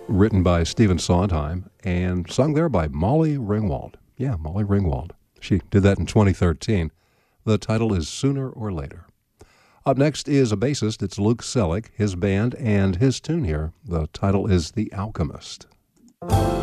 written by Stephen Sondheim and sung there by Molly Ringwald. Yeah, Molly Ringwald. She did that in 2013. The title is Sooner or Later. Up next is a bassist. It's Luke Selig, his band, and his tune here. The title is The Alchemist.